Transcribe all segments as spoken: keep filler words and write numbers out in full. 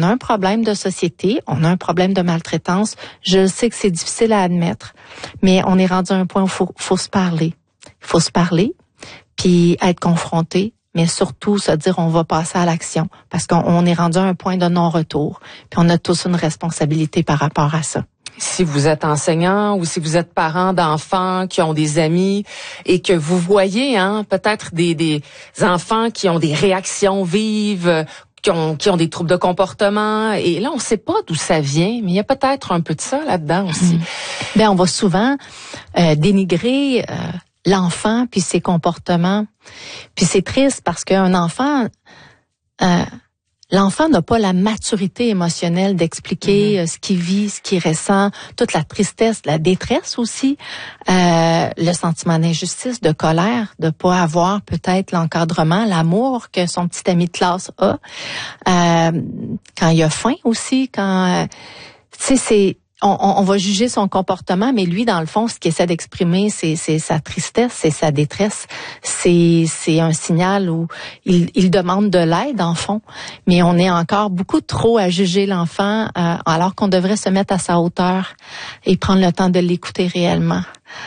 a un problème de société, on a un problème de maltraitance. Je sais que c'est difficile à admettre, mais on est rendu à un point où il faut, faut se parler. Il faut se parler, puis être confronté, mais surtout se dire on va passer à l'action, parce qu'on on est rendu à un point de non-retour, puis on a tous une responsabilité par rapport à ça. Si vous êtes enseignant ou si vous êtes parent d'enfants qui ont des amis et que vous voyez hein, peut-être des, des enfants qui ont des réactions vives, qui ont, qui ont des troubles de comportement, et là, on ne sait pas d'où ça vient, mais il y a peut-être un peu de ça là-dedans aussi. Mmh. Bien, on va souvent euh, dénigrer euh, l'enfant puis ses comportements. Puis c'est triste parce qu'un enfant... Euh, L'enfant n'a pas la maturité émotionnelle d'expliquer mmh. ce qu'il vit, ce qu'il ressent, toute la tristesse, la détresse aussi, euh, le sentiment d'injustice, de colère, de pas avoir peut-être l'encadrement, l'amour que son petit ami de classe a. Euh, quand il a faim aussi, quand... Euh, tu sais, c'est... On, on va juger son comportement, mais lui, dans le fond, ce qu'il essaie d'exprimer, c'est, c'est sa tristesse, c'est sa détresse. C'est, c'est un signal où il, il demande de l'aide, en fond. Mais on est encore beaucoup trop à juger l'enfant, euh, alors qu'on devrait se mettre à sa hauteur et prendre le temps de l'écouter réellement.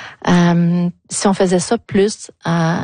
Euh, si on faisait ça plus, euh,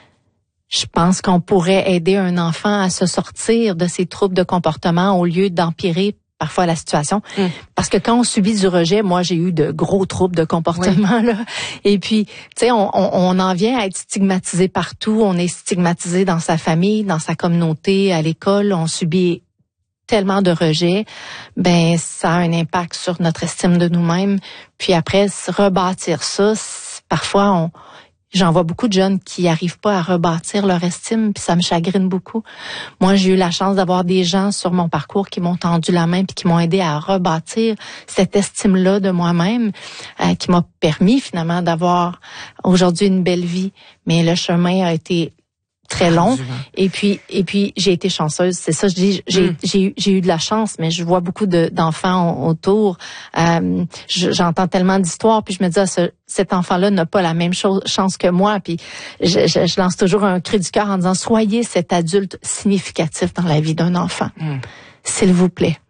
je pense qu'on pourrait aider un enfant à se sortir de ses troubles de comportement au lieu d'empirer parfois la situation. Mm. Parce que quand on subit du rejet, moi, j'ai eu de gros troubles de comportement, oui. là. Et puis, tu sais, on, on, on en vient à être stigmatisé partout. On est stigmatisé dans sa famille, dans sa communauté, à l'école. On subit tellement de rejet. Ben, ça a un impact sur notre estime de nous-mêmes. Puis après, rebâtir ça, parfois, on... J'en vois beaucoup de jeunes qui arrivent pas à rebâtir leur estime, puis ça me chagrine beaucoup. Moi, j'ai eu la chance d'avoir des gens sur mon parcours qui m'ont tendu la main puis qui m'ont aidé à rebâtir cette estime-là de moi-même, euh, qui m'a permis finalement d'avoir aujourd'hui une belle vie. Mais le chemin a été très long. Et puis, et puis, j'ai été chanceuse. C'est ça, je dis, j'ai, mm. j'ai, j'ai eu de la chance, mais je vois beaucoup de, d'enfants autour. Euh, j'entends tellement d'histoires, puis je me dis, ah, ce, cet enfant-là n'a pas la même chose, chance que moi. Puis, je, je, je lance toujours un cri du cœur en disant, soyez cet adulte significatif dans la vie d'un enfant. Mm. S'il vous plaît.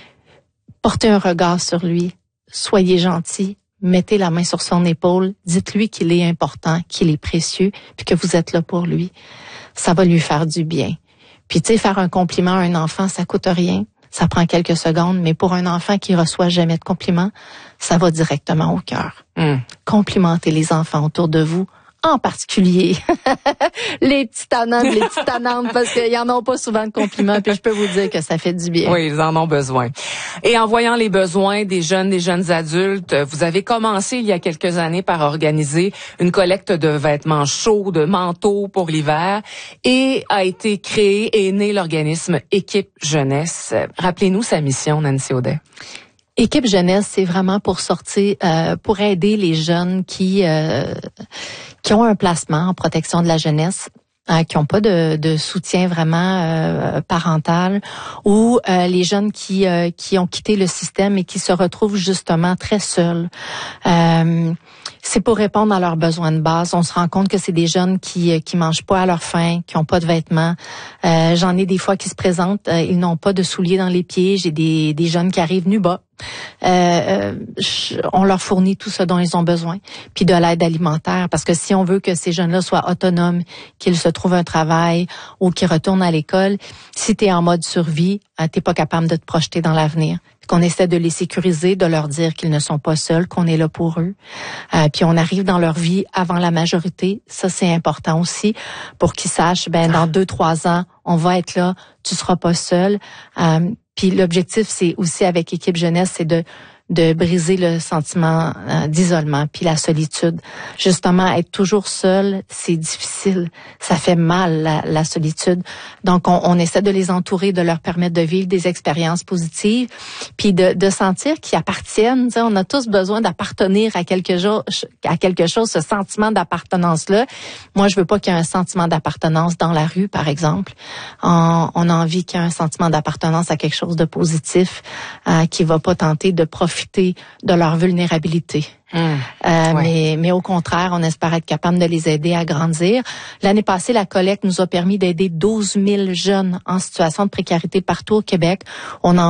Portez un regard sur lui. Soyez gentil. Mettez la main sur son épaule. Dites-lui qu'il est important, qu'il est précieux, puis que vous êtes là pour lui. Ça va lui faire du bien. Puis, tu sais, faire un compliment à un enfant, ça coûte rien. Ça prend quelques secondes, mais pour un enfant qui reçoit jamais de compliments, ça va directement au cœur. Mm. Complimentez les enfants autour de vous, en particulier les petits tannants, les petites tannantes, parce qu'ils en ont pas souvent de compliments, puis je peux vous dire que ça fait du bien. Oui, ils en ont besoin. Et en voyant les besoins des jeunes, des jeunes adultes, vous avez commencé il y a quelques années par organiser une collecte de vêtements chauds, de manteaux pour l'hiver, et a été créé et est né l'organisme Équipe Jeunesse. Rappelez-nous sa mission, Nancy Audet. Équipe Jeunesse, c'est vraiment pour sortir, euh, pour aider les jeunes qui euh, qui ont un placement en protection de la jeunesse, euh, qui n'ont pas de, de soutien vraiment euh, parental, ou euh, les jeunes qui euh, qui ont quitté le système et qui se retrouvent justement très seuls. Euh, c'est pour répondre à leurs besoins de base. On se rend compte que c'est des jeunes qui qui mangent pas à leur faim, qui ont pas de vêtements. Euh, j'en ai des fois qui se présentent, euh, ils n'ont pas de souliers dans les pieds. J'ai des des jeunes qui arrivent nus bas. Euh, je, on leur fournit tout ce dont ils ont besoin, puis de l'aide alimentaire, parce que si on veut que ces jeunes-là soient autonomes, qu'ils se trouvent un travail ou qu'ils retournent à l'école, si tu es en mode survie, euh, t'es pas capable de te projeter dans l'avenir. Qu'on essaie de les sécuriser, de leur dire qu'ils ne sont pas seuls, qu'on est là pour eux. Euh, puis on arrive dans leur vie avant la majorité. Ça, c'est important aussi pour qu'ils sachent, ben dans deux, trois ans, on va être là, tu seras pas seul. Euh, puis l'objectif, c'est aussi avec Équipe Jeunesse, c'est de de briser le sentiment euh, d'isolement puis la solitude. Justement, être toujours seul, c'est difficile. Ça fait mal, la, la solitude. Donc, on, on essaie de les entourer, de leur permettre de vivre des expériences positives, puis de, de sentir qu'ils appartiennent. Tu sais, on a tous besoin d'appartenir à quelque chose, à quelque chose, ce sentiment d'appartenance-là. Moi, je veux pas qu'il y ait un sentiment d'appartenance dans la rue, par exemple. On, on a envie qu'il y ait un sentiment d'appartenance à quelque chose de positif, euh, qui va pas tenter de profiter de leur vulnérabilité. Mmh, euh, ouais. mais, mais au contraire, on espère être capable de les aider à grandir. L'année passée, la collecte nous a permis d'aider douze mille jeunes en situation de précarité partout au Québec. On en